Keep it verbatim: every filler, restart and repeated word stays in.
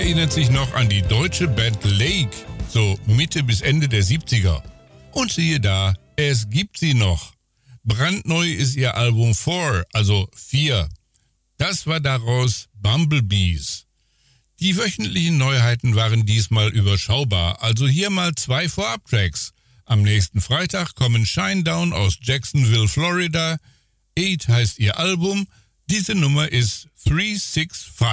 erinnert sich noch an die deutsche Band Lake, so Mitte bis Ende der siebziger. Und siehe da, es gibt sie noch. Brandneu ist ihr Album vier, also vier. Das war daraus Bumblebees. Die wöchentlichen Neuheiten waren diesmal überschaubar, also hier mal zwei Vorab-Tracks. Am nächsten Freitag kommen Shinedown aus Jacksonville, Florida. Eight heißt ihr Album. Diese Nummer ist drei sechs fünf.